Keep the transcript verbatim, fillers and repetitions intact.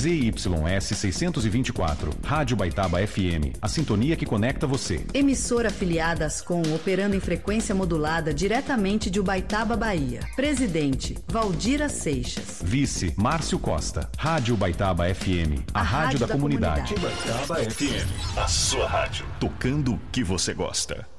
Z Y S seiscentos e vinte e quatro, Rádio Baitaba F M, a sintonia que conecta você. Emissora afiliada Ascom, operando em frequência modulada diretamente de Ubaitaba, Bahia. Presidente, Valdira Seixas. Vice, Márcio Costa. Rádio Baitaba F M, a, a rádio, rádio da, da comunidade. comunidade. Baitaba F M, a sua rádio. Tocando o que você gosta.